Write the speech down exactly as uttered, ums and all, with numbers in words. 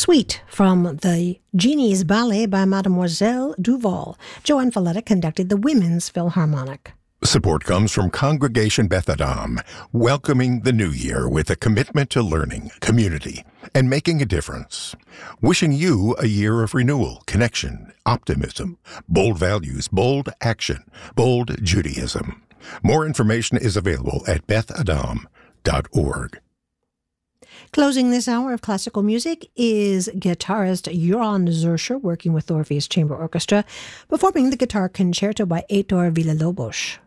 Suite from the Genie's Ballet by Mademoiselle Duval. Joanne Falletta conducted the Women's Philharmonic. Support comes from Congregation Beth Adam, welcoming the new year with a commitment to learning, community, and making a difference. Wishing you a year of renewal, connection, optimism, bold values, bold action, bold Judaism. More information is available at beth adam dot org. Closing this hour of classical music is guitarist Joran Zürcher, working with the Orpheus Chamber Orchestra, performing the guitar concerto by Heitor Villa-Lobos.